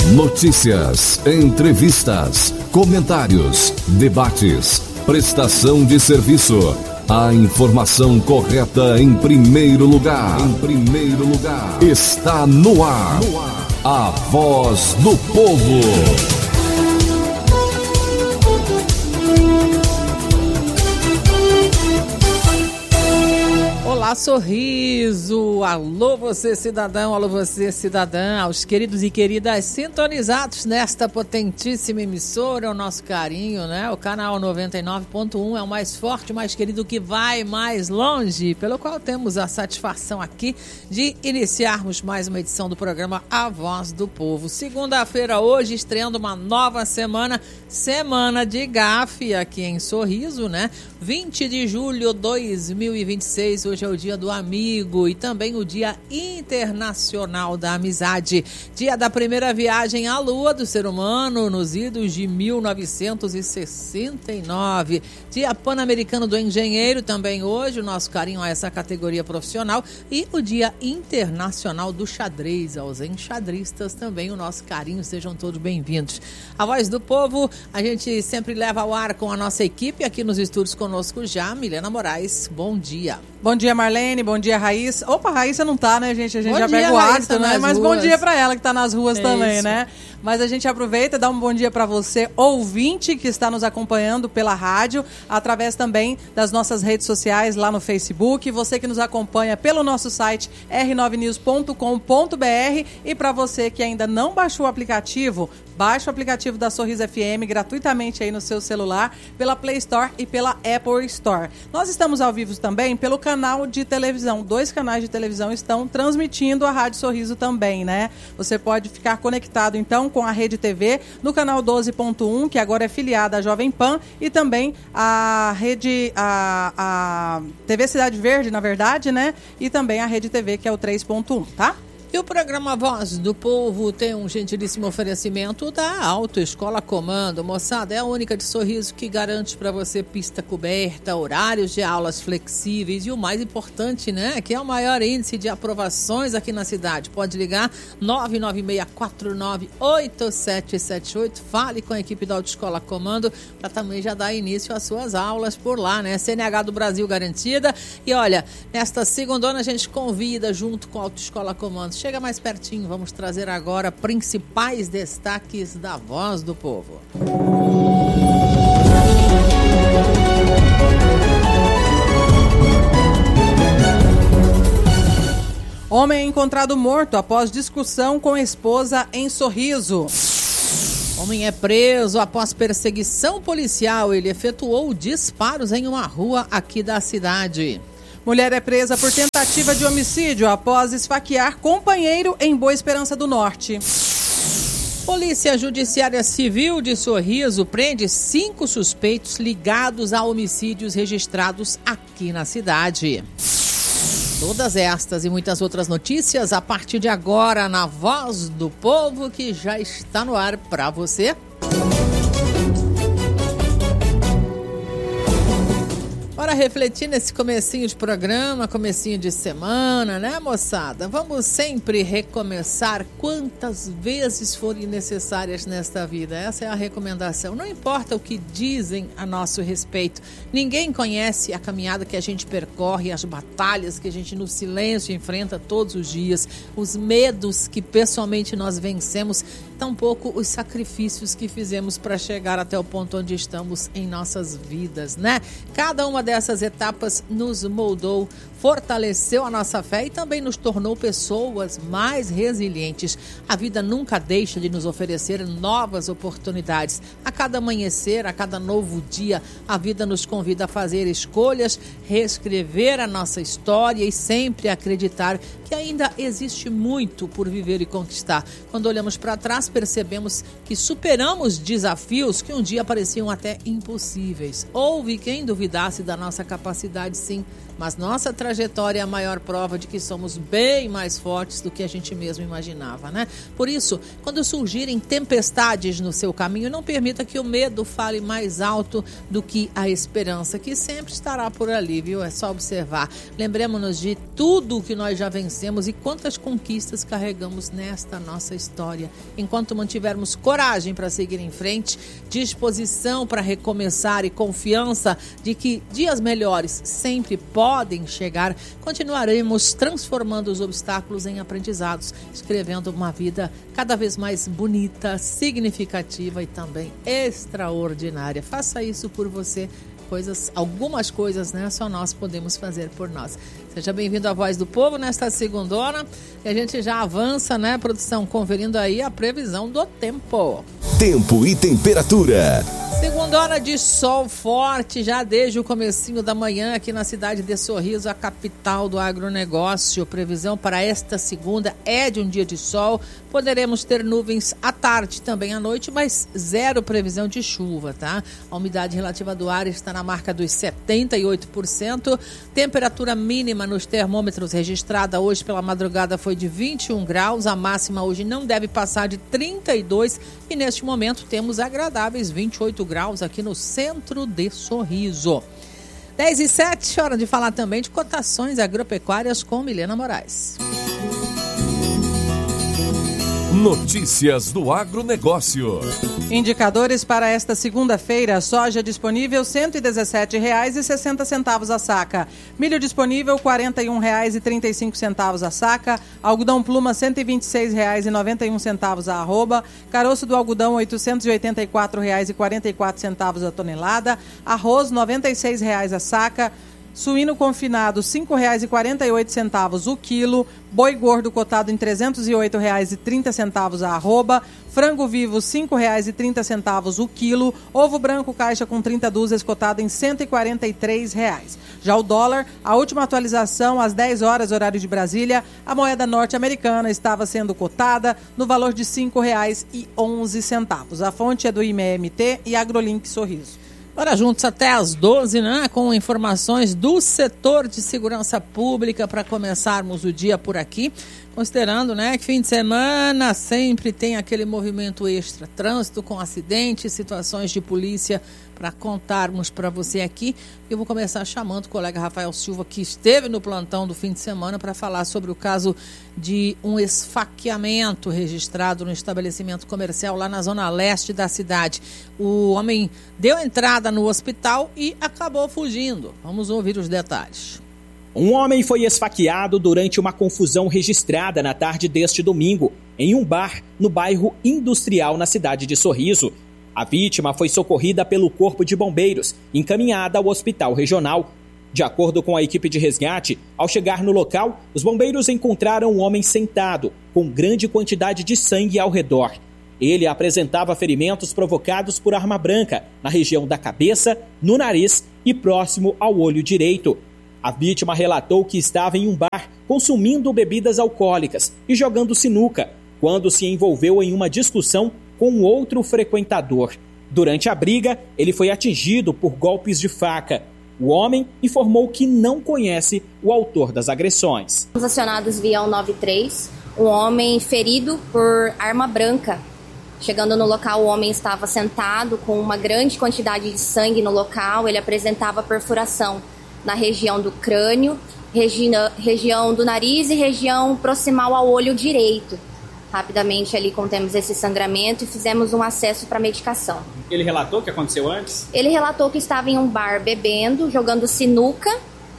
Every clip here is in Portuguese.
Notícias, entrevistas, comentários, debates, prestação de serviço. A informação correta em primeiro lugar. Está no ar. A Voz do Povo. Olá, Sorriso! Alô, você cidadão, alô, você cidadã, aos queridos e queridas sintonizados nesta potentíssima emissora, o nosso carinho, né? O canal 99.1 é o mais forte, o mais querido, que vai mais longe, pelo qual temos a satisfação aqui de iniciarmos mais uma edição do programa A Voz do Povo. Segunda-feira hoje, estreando uma nova semana de gafe aqui em Sorriso, né? 20 de julho de 2026, hoje é o Dia do Amigo e também o Dia Internacional da Amizade. Dia da primeira viagem à Lua do ser humano nos idos de 1969. Dia Pan-Americano do Engenheiro também hoje, o nosso carinho a essa categoria profissional. E o Dia Internacional do Xadrez, aos enxadristas também o nosso carinho, sejam todos bem-vindos. A Voz do Povo, a gente sempre leva ao ar com a nossa equipe aqui nos estúdios conosco já, Milena Moraes, bom dia. Bom dia, Marlene, bom dia, Raíssa. Opa, Raíssa não tá, né, gente? A gente bom já dia, pega o hábito, né? Mas ruas. bom dia pra ela que tá nas ruas também, isso. né? Mas a gente aproveita e dá um bom dia para você, ouvinte, que está nos acompanhando pela rádio, através também das nossas redes sociais lá no Facebook, você que nos acompanha pelo nosso site r9news.com.br e para você que ainda não baixou o aplicativo, baixe o aplicativo da Sorriso FM gratuitamente aí no seu celular, pela Play Store e pela Apple Store. Nós estamos ao vivo também pelo canal de televisão. 2 canais de televisão estão transmitindo a Rádio Sorriso também, né? Você pode ficar conectado, então, com a Rede TV no canal 12.1, que agora é filiada à Jovem Pan, e também a Rede, a TV Cidade Verde, na verdade, né? E também a Rede TV, que é o 3.1, tá? E o programa Voz do Povo tem um gentilíssimo oferecimento da Autoescola Comando. Moçada, é a única de Sorriso que garante para você pista coberta, horários de aulas flexíveis e o mais importante, né, que é o maior índice de aprovações aqui na cidade. Pode ligar 996498778. Fale com a equipe da Autoescola Comando para também já dar início às suas aulas por lá, né? CNH do Brasil garantida. E olha, nesta segundona a gente convida junto com a Autoescola Comando. Chega mais pertinho, vamos trazer agora principais destaques da Voz do Povo. Homem é encontrado morto após discussão com esposa em Sorriso. Homem é preso após perseguição policial. Ele efetuou disparos em uma rua aqui da cidade. Mulher é presa por tentativa de homicídio após esfaquear companheiro em Boa Esperança do Norte. Polícia Judiciária Civil de Sorriso prende 5 suspeitos ligados a homicídios registrados aqui na cidade. Todas estas e muitas outras notícias a partir de agora na Voz do Povo, que já está no ar para você. Bora refletir nesse comecinho de programa, comecinho de semana, né, moçada? Vamos sempre recomeçar quantas vezes forem necessárias nesta vida. Essa é a recomendação. Não importa o que dizem a nosso respeito. Ninguém conhece a caminhada que a gente percorre, as batalhas que a gente no silêncio enfrenta todos os dias, os medos que pessoalmente nós vencemos, tampouco os sacrifícios que fizemos para chegar até o ponto onde estamos em nossas vidas, né? Cada uma dessas etapas nos moldou, fortaleceu a nossa fé e também nos tornou pessoas mais resilientes. A vida nunca deixa de nos oferecer novas oportunidades. A cada amanhecer, a cada novo dia, a vida nos convida a fazer escolhas, reescrever a nossa história e sempre acreditar que ainda existe muito por viver e conquistar. Quando olhamos para trás, percebemos que superamos desafios que um dia pareciam até impossíveis. Houve quem duvidasse da nossa nossa capacidade, sim, mas nossa trajetória é a maior prova de que somos bem mais fortes do que a gente mesmo imaginava, né? Por isso, quando surgirem tempestades no seu caminho, não permita que o medo fale mais alto do que a esperança, que sempre estará por ali, viu? É só observar. Lembremos-nos de tudo que nós já vencemos e quantas conquistas carregamos nesta nossa história. Enquanto mantivermos coragem para seguir em frente, disposição para recomeçar e confiança de que dias melhores sempre podem chegar, continuaremos transformando os obstáculos em aprendizados, escrevendo uma vida cada vez mais bonita, significativa e também extraordinária. Faça isso por você. Algumas coisas, né? Só nós podemos fazer por nós. Seja bem-vindo à Voz do Povo nesta segundona. E a gente já avança, né, produção? Conferindo aí a previsão do tempo. Tempo e temperatura. Segundona de sol forte, já desde o comecinho da manhã aqui na cidade de Sorriso, a capital do agronegócio. Previsão para esta segunda é de um dia de sol. Poderemos ter nuvens à tarde, também à noite, mas zero previsão de chuva, tá? A umidade relativa do ar está na marca dos 78%. Temperatura mínima nos termômetros registrada hoje pela madrugada foi de 21 graus. A máxima hoje não deve passar de 32 e neste momento temos agradáveis 28 graus aqui no centro de Sorriso. 10h07, hora de falar também de cotações agropecuárias com Milena Moraes. Notícias do agronegócio. Indicadores para esta segunda-feira: soja disponível R$ 117,60 a saca, milho disponível R$ 41,35 a saca, algodão pluma R$ 126,91 a arroba, caroço do algodão R$ 884,44 a tonelada, arroz R$ 96,00 a saca, suíno confinado R$ 5,48 o quilo, boi gordo cotado em R$ 308,30 a arroba, frango vivo R$ 5,30 o quilo, ovo branco caixa com 30 dúzias cotado em R$ 143,00. Já o dólar, a última atualização às 10 horas horário de Brasília, a moeda norte-americana estava sendo cotada no valor de R$ 5,11. A fonte é do IMEMT e AgroLink Sorriso. Agora juntos até às 12, né? Com informações do setor de segurança pública para começarmos o dia por aqui. Considerando, né, que fim de semana sempre tem aquele movimento extra, trânsito com acidentes, situações de polícia para contarmos para você aqui. Eu vou começar chamando o colega Rafael Silva, que esteve no plantão do fim de semana, para falar sobre o caso de um esfaqueamento registrado no estabelecimento comercial lá na zona leste da cidade. O homem deu entrada no hospital e acabou fugindo. Vamos ouvir os detalhes. Um homem foi esfaqueado durante uma confusão registrada na tarde deste domingo, em um bar no bairro Industrial, na cidade de Sorriso. A vítima foi socorrida pelo Corpo de Bombeiros, encaminhada ao Hospital Regional. De acordo com a equipe de resgate, ao chegar no local, os bombeiros encontraram um homem sentado, com grande quantidade de sangue ao redor. Ele apresentava ferimentos provocados por arma branca na região da cabeça, no nariz e próximo ao olho direito. A vítima relatou que estava em um bar consumindo bebidas alcoólicas e jogando sinuca, quando se envolveu em uma discussão com outro frequentador. Durante a briga, ele foi atingido por golpes de faca. O homem informou que não conhece o autor das agressões. Os acionados via 193, um homem ferido por arma branca. Chegando no local, o homem estava sentado com uma grande quantidade de sangue no local. Ele apresentava perfuração na região do crânio, região do nariz e região proximal ao olho direito. Rapidamente ali contemos esse sangramento e fizemos um acesso para medicação. Ele relatou o que aconteceu antes? Ele relatou que estava em um bar bebendo, jogando sinuca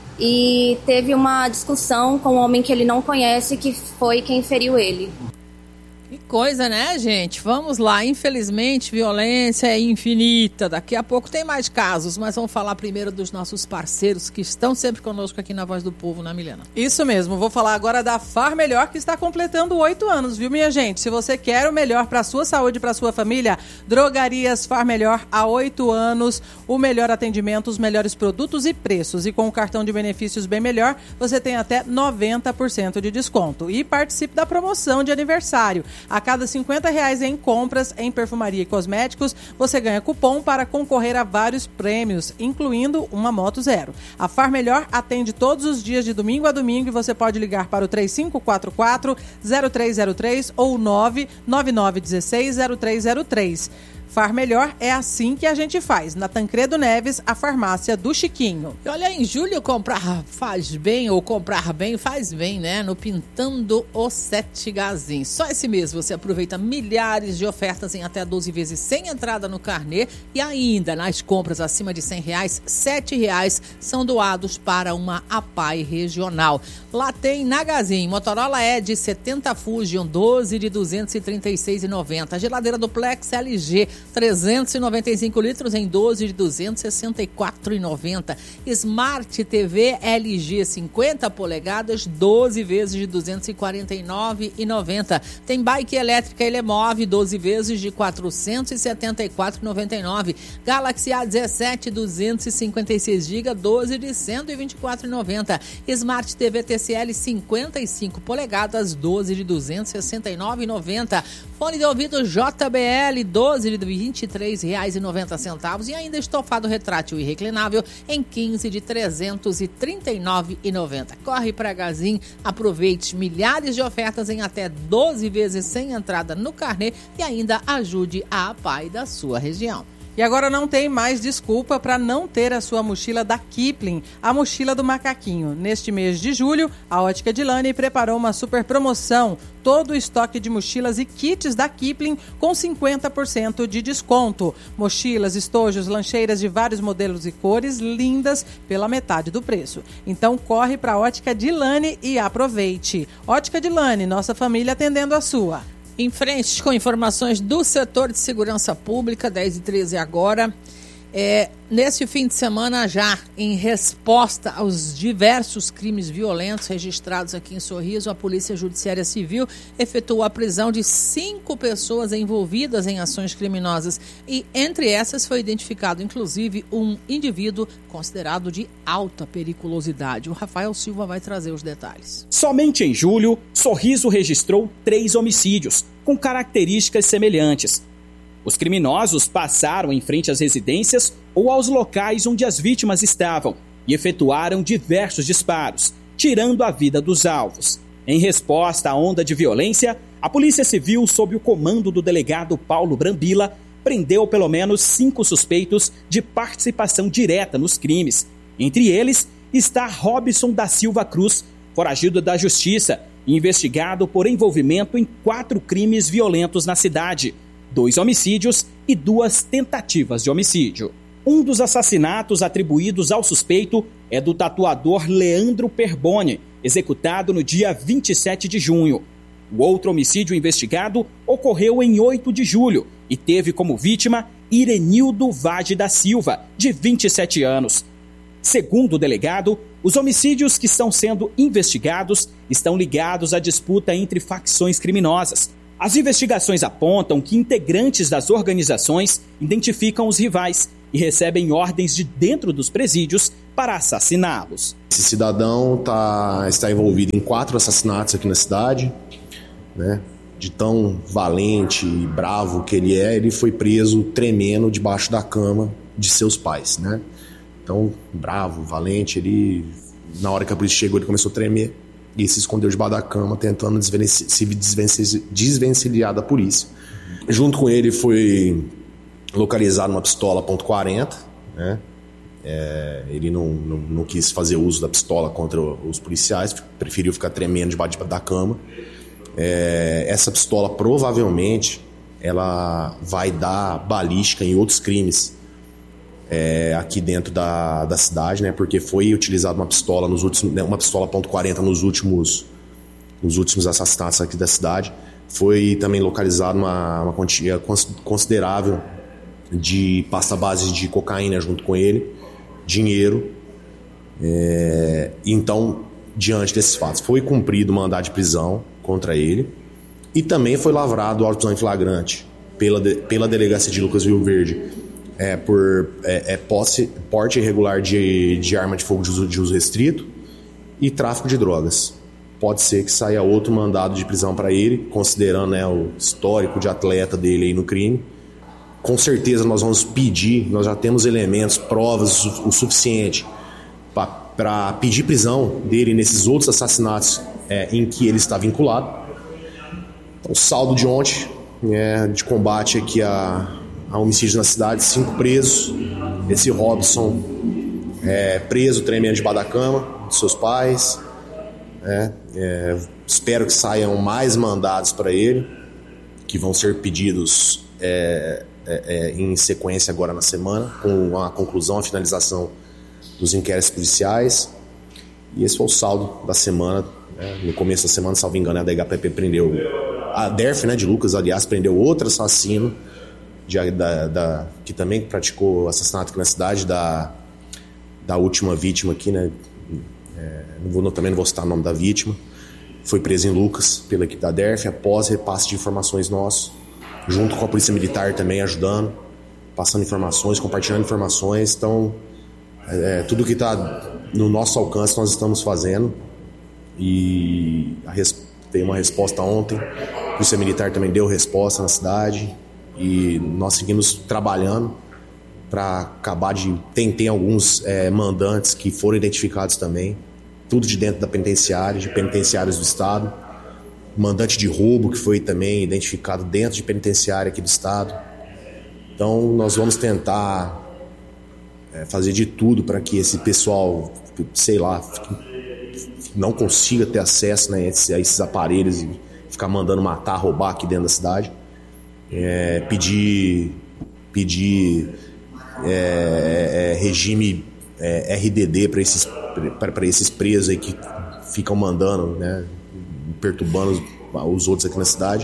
e teve uma discussão com um homem que ele não conhece, que foi quem feriu ele. Que coisa, né, gente? Vamos lá. Infelizmente, violência é infinita. Daqui a pouco tem mais casos, mas vamos falar primeiro dos nossos parceiros que estão sempre conosco aqui na Voz do Povo, né, Milena? Isso mesmo. Vou falar agora da Far Melhor, que está completando 8 anos, viu, minha gente? Se você quer o melhor para a sua saúde e para a sua família, Drogarias Far Melhor há 8 anos. O melhor atendimento, os melhores produtos e preços. E com o cartão de benefícios Bem Melhor, você tem até 90% de desconto. E participe da promoção de aniversário. A cada R$50 em compras em perfumaria e cosméticos, você ganha cupom para concorrer a vários prêmios, incluindo uma moto zero. A Far Melhor atende todos os dias de domingo a domingo e você pode ligar para o 3544-0303 ou 99916-0303. Far Melhor é assim que a gente faz. Na Tancredo Neves, a farmácia do Chiquinho. E olha, em julho comprar faz bem ou comprar bem faz bem, né? No Pintando o Sete Gazin. Só esse mês você aproveita milhares de ofertas em até 12 vezes sem entrada no carnê e ainda nas compras acima de R$100, R$7 são doados para uma APAI regional. Lá tem na Gazin, Motorola Edge 70 Fusion, 12 de R$ 236,90. Geladeira Duplex LG 395 litros em 12 de R$ 264,90. Smart TV LG 50 polegadas, 12 vezes de R$ 249,90. Tem bike elétrica Elemove, 12 vezes de R$ 474,99. Galaxy A17 256 GB, 12 de R$ 124,90. Smart TV TCL 55 polegadas, 12 de R$ 269,90. Fone de ouvido JBL, 12 de R$ 23,90 e ainda estofado retrátil e reclinável em 15 de R$ 339,90. Corre para Gazin, aproveite milhares de ofertas em até 12 vezes sem entrada no carnê e ainda ajude a APAI da sua região. E agora não tem mais desculpa para não ter a sua mochila da Kipling, a mochila do macaquinho. Neste mês de julho, a Ótica Dilane preparou uma super promoção. Todo o estoque de mochilas e kits da Kipling com 50% de desconto. Mochilas, estojos, lancheiras de vários modelos e cores, lindas pela metade do preço. Então corre para a Ótica Dilane e aproveite. Ótica Dilane, nossa família atendendo a sua. Em frente com informações do setor de segurança pública, 10h13 agora. Nesse fim de semana já, em resposta aos diversos crimes violentos registrados aqui em Sorriso, a Polícia Judiciária Civil efetuou a prisão de 5 pessoas envolvidas em ações criminosas e entre essas foi identificado inclusive um indivíduo considerado de alta periculosidade. O Rafael Silva vai trazer os detalhes. Somente em julho, Sorriso registrou 3 homicídios com características semelhantes. Os criminosos passaram em frente às residências ou aos locais onde as vítimas estavam e efetuaram diversos disparos, tirando a vida dos alvos. Em resposta à onda de violência, a Polícia Civil, sob o comando do delegado Paulo Brambila, prendeu pelo menos 5 suspeitos de participação direta nos crimes. Entre eles está Robson da Silva Cruz, foragido da Justiça e investigado por envolvimento em 4 crimes violentos na cidade. 2 homicídios e 2 tentativas de homicídio. Um dos assassinatos atribuídos ao suspeito é do tatuador Leandro Perboni, executado no dia 27 de junho. O outro homicídio investigado ocorreu em 8 de julho e teve como vítima Irenildo Vade da Silva, de 27 anos. Segundo o delegado, os homicídios que estão sendo investigados estão ligados à disputa entre facções criminosas. As investigações apontam que integrantes das organizações identificam os rivais e recebem ordens de dentro dos presídios para assassiná-los. Esse cidadão está envolvido em 4 assassinatos aqui na cidade, né? De tão valente e bravo que ele foi preso tremendo debaixo da cama de seus pais, né? Então, bravo, valente, na hora que a polícia chegou, ele começou a tremer. E se escondeu debaixo da cama, tentando se desvencilhar da polícia. Junto com ele foi localizada uma pistola .40, né? Ele não quis fazer uso da pistola contra os policiais, preferiu ficar tremendo debaixo da cama. Essa pistola provavelmente ela vai dar balística em outros crimes aqui dentro da cidade, né? Porque foi utilizada uma pistola uma pistola .40 nos últimos assassinatos aqui da cidade. Foi também localizada uma quantia considerável de pasta base de cocaína junto com ele, dinheiro. Então, diante desses fatos, foi cumprido o mandado de prisão contra ele e também foi lavrado auto em flagrante pela delegacia de Lucas Rio Verde. Por porte irregular de arma de fogo de uso restrito e tráfico de drogas. pode ser que saia outro mandado de prisão para ele, considerando, né, o histórico de atleta dele aí no crime. Com certeza nós vamos pedir, nós já temos elementos, provas o suficiente para pedir prisão dele nesses outros assassinatos em que ele está vinculado. Então, o saldo de ontem, de combate aqui a homicídio na cidade, 5 presos. Esse Robson preso, tremendo debaixo da cama de seus pais. Espero que saiam mais mandados para ele, que vão ser pedidos em sequência agora na semana, com a conclusão, a finalização dos inquéritos policiais. E esse foi o saldo da semana. No começo da semana, salvo engano, a DHPP prendeu a DERF, de Lucas, aliás, prendeu outro assassino que também praticou assassinato aqui na cidade, da última vítima aqui, também não vou citar o nome da vítima. Foi preso em Lucas pela equipe da DERF após repasse de informações nossos, junto com a Polícia Militar também ajudando, passando informações, compartilhando informações. Então, tudo que está no nosso alcance nós estamos fazendo. E tem uma resposta ontem, a Polícia Militar também deu resposta na cidade, e nós seguimos trabalhando para acabar de... Tem alguns mandantes que foram identificados também, tudo de dentro da penitenciária, de penitenciários do estado. Mandante de roubo que foi também identificado dentro de penitenciária aqui do estado. Então nós vamos tentar fazer de tudo para que esse pessoal, não consiga ter acesso, a esses aparelhos e ficar mandando matar, roubar aqui dentro da cidade. Pedir regime RDD para esses presos aí que ficam mandando, perturbando os outros aqui na cidade.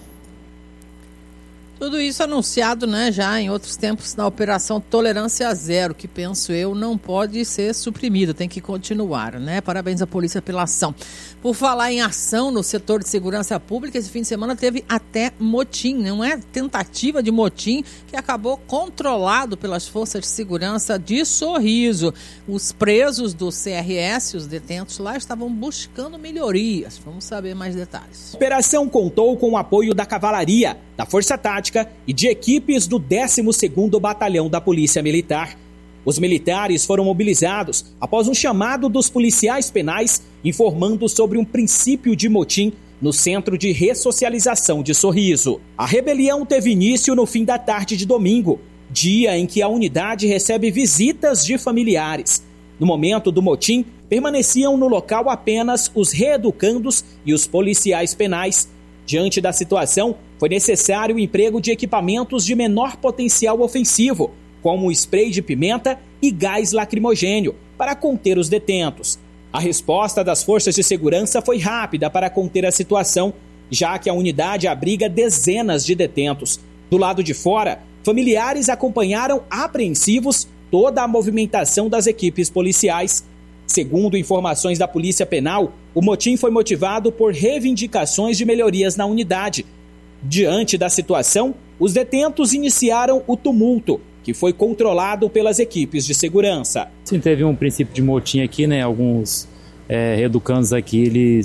Tudo isso anunciado, já em outros tempos na Operação Tolerância Zero, que penso eu não pode ser suprimida, tem que continuar, Parabéns à polícia pela ação. Por falar em ação no setor de segurança pública, esse fim de semana teve até motim, tentativa de motim, que acabou controlado pelas forças de segurança de Sorriso. Os presos do CRS, os detentos lá, estavam buscando melhorias. Vamos saber mais detalhes. A operação contou com o apoio da Cavalaria, da Força Tática e de equipes do 12º Batalhão da Polícia Militar. Os militares foram mobilizados após um chamado dos policiais penais informando sobre um princípio de motim no Centro de Ressocialização de Sorriso. A rebelião teve início no fim da tarde de domingo, dia em que a unidade recebe visitas de familiares. No momento do motim, permaneciam no local apenas os reeducandos e os policiais penais. Diante da situação, foi necessário o emprego de equipamentos de menor potencial ofensivo, como spray de pimenta e gás lacrimogênio, para conter os detentos. A resposta das forças de segurança foi rápida para conter a situação, já que a unidade abriga dezenas de detentos. Do lado de fora, familiares acompanharam apreensivos toda a movimentação das equipes policiais. Segundo informações da Polícia Penal, o motim foi motivado por reivindicações de melhorias na unidade. Diante da situação, os detentos iniciaram o tumulto, que foi controlado pelas equipes de segurança. Sim, teve um princípio de motim aqui, Alguns reeducandos aqui,